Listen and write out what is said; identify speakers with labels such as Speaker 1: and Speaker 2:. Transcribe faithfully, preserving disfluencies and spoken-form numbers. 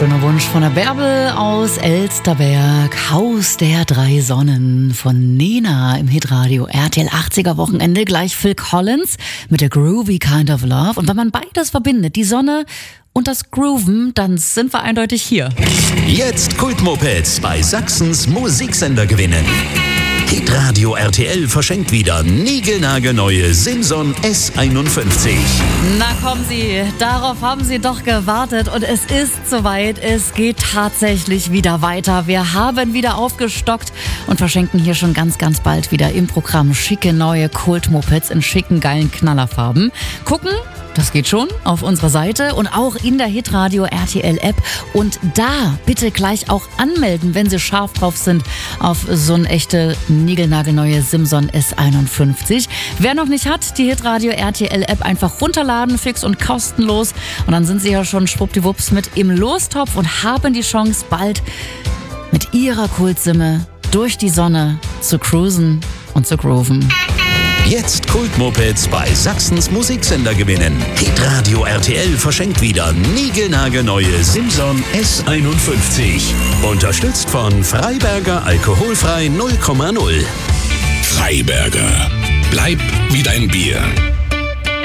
Speaker 1: Schöner Wunsch von der Bärbel aus Elsterberg. Haus der drei Sonnen von Nena im Hitradio R T L achtziger Wochenende. Gleich Phil Collins mit der Groovy Kind of Love. Und wenn man beides verbindet, die Sonne und das Grooven, dann sind wir eindeutig hier.
Speaker 2: Jetzt Kultmopeds bei Sachsens Musiksender gewinnen. Hitradio R T L verschenkt wieder niegelnagelneue Simson S einundfünfzig.
Speaker 1: Na kommen Sie, darauf haben Sie doch gewartet und es ist soweit. Es geht tatsächlich wieder weiter. Wir haben wieder aufgestockt und verschenken hier schon ganz, ganz bald wieder im Programm schicke neue Kultmopeds in schicken, geilen Knallerfarben. Gucken, das geht schon auf unserer Seite und auch in der Hitradio R T L App. Und da bitte gleich auch anmelden, wenn Sie scharf drauf sind auf so eine echte niegelnagelneue Simson S einundfünfzig. Wer noch nicht hat, die Hitradio R T L App einfach runterladen, fix und kostenlos. Und dann sind Sie ja schon schwuppdiwupps mit im Lostopf und haben die Chance, bald mit Ihrer Kultsimme durch die Sonne zu cruisen und zu grooven.
Speaker 2: Jetzt Kultmopeds bei Sachsens Musiksender gewinnen. Hitradio R T L verschenkt wieder niegelnagelneue Simson S einundfünfzig. Unterstützt von Freiberger Alkoholfrei null Komma null.
Speaker 3: Freiberger. Bleib wie dein Bier.